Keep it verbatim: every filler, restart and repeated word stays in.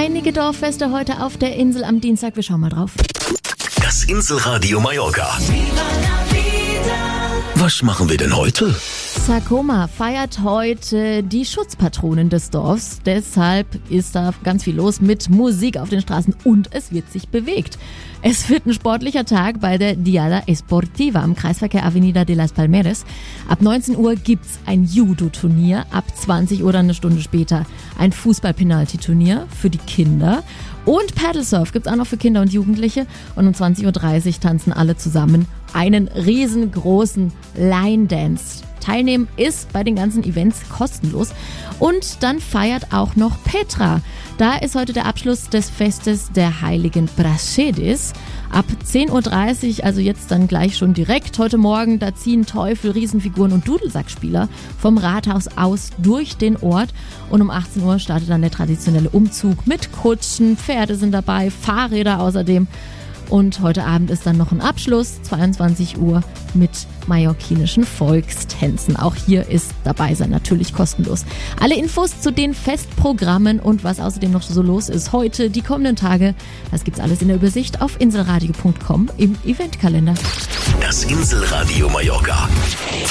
Einige Dorffeste heute auf der Insel am Dienstag. Wir schauen mal drauf. Das Inselradio Mallorca. Was machen wir denn heute? Sakoma feiert heute die Schutzpatronin des Dorfs. Deshalb ist da ganz viel los mit Musik auf den Straßen und es wird sich bewegt. Es wird ein sportlicher Tag bei der Diada Esportiva am Kreisverkehr Avenida de las Palmeras. Ab neunzehn Uhr gibt's ein Judo-Turnier, ab zwanzig Uhr dann eine Stunde später ein Fußball-Penalty-Turnier für die Kinder. Und Paddlesurf gibt's auch noch für Kinder und Jugendliche. Und um zwanzig Uhr dreißig tanzen alle zusammen einen riesengroßen Line-Dance. Teilnehmen ist bei den ganzen Events kostenlos. Und dann feiert auch noch Petra. Da ist heute der Abschluss des Festes der heiligen Praxedis. Ab zehn Uhr dreißig, also jetzt dann gleich schon direkt heute Morgen, da ziehen Teufel, Riesenfiguren und Dudelsackspieler vom Rathaus aus durch den Ort. Und um achtzehn Uhr startet dann der traditionelle Umzug mit Kutschen, Pferde sind dabei, Fahrräder außerdem. Und heute Abend ist dann noch ein Abschluss, zweiundzwanzig Uhr, mit mallorquinischen Volkstänzen. Auch hier ist dabei sein natürlich kostenlos. Alle Infos zu den Festprogrammen und was außerdem noch so los ist heute, die kommenden Tage, das gibt's alles in der Übersicht auf inselradio punkt com im Eventkalender. Das Inselradio Mallorca.